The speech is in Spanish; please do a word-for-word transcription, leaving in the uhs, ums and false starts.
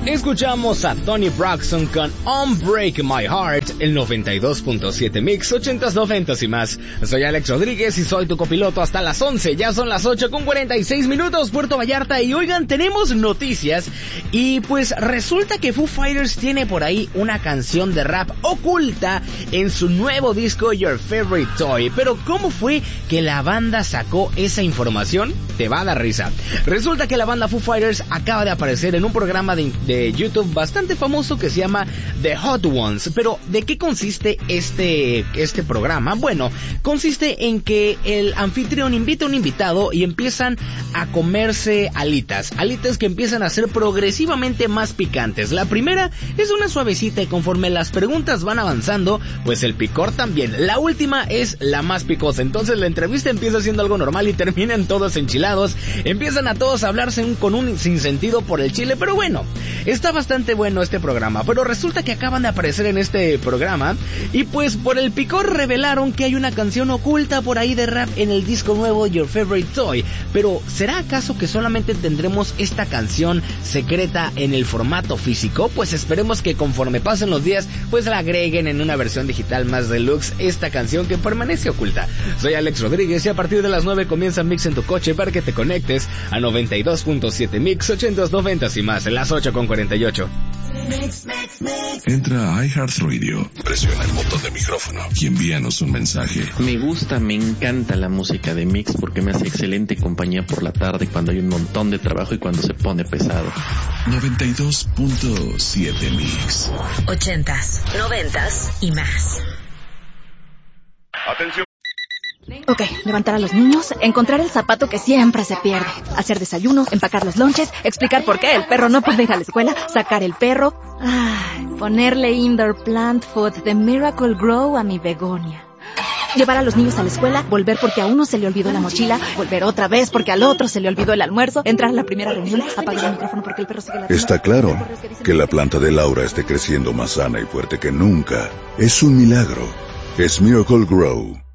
Escuchamos a Toni Braxton con Unbreak My Heart, el noventa y dos punto siete Mix, ochentas, noventas y más. Soy Alex Rodríguez y soy tu copiloto hasta las once. Ya son las ocho con cuarenta y seis minutos, Puerto Vallarta. Y oigan, tenemos noticias. Y pues resulta que Foo Fighters tiene por ahí una canción de rap oculta en su nuevo disco Your Favorite Toy. Pero ¿cómo fue que la banda sacó esa información? Te va a dar risa. Resulta que la banda Foo Fighters acaba de aparecer en un programa de, de YouTube bastante famoso que se llama The Hot Ones. Pero ¿de qué consiste este, este programa? Bueno, consiste en que el anfitrión invita a un invitado y empiezan a comerse alitas. Alitas que empiezan a ser progresivamente más picantes. La primera es una suavecita y conforme las preguntas van avanzando, pues el picor también. La última es la más picosa. Entonces la entrevista empieza siendo algo normal y terminan todos enchilados. Empiezan a todos a hablarse un, con un sinsentido por el chile, pero bueno, está bastante bueno este programa. Pero resulta que acaban de aparecer en este programa y pues por el picor revelaron que hay una canción oculta por ahí de rap en el disco nuevo Your Favorite Toy. Pero ¿será acaso que solamente tendremos esta canción secreta en el formato físico? Pues esperemos que conforme pasen los días pues la agreguen en una versión digital más deluxe, esta canción que permanece oculta. Soy Alex Rodríguez y a partir de las nueve comienza Mix en tu coche para que te conectes a noventa y dos punto siete Mix, ochentas, noventas y más, en las ocho con cuarenta y ocho. Entra a iHeartRadio, presiona el botón de micrófono y envíanos un mensaje. Me gusta, me encanta la música de Mix porque me hace excelente compañía por la tarde cuando hay un montón de trabajo y cuando se pone pesado. noventa y dos punto siete Mix. Ochentas, noventas y más. Atención. Ok, levantar a los niños, encontrar el zapato que siempre se pierde, hacer desayuno, empacar los lonches, explicar por qué el perro no puede ir a la escuela, sacar el perro, ay, ponerle indoor plant food de Miracle Grow a mi begonia. Llevar a los niños a la escuela, volver porque a uno se le olvidó la mochila, volver otra vez porque al otro se le olvidó el almuerzo, entrar a la primera reunión, apagar el micrófono porque el perro sigue la... Está claro que la planta de Laura esté creciendo más sana y fuerte que nunca. Es un milagro. Es Miracle Grow.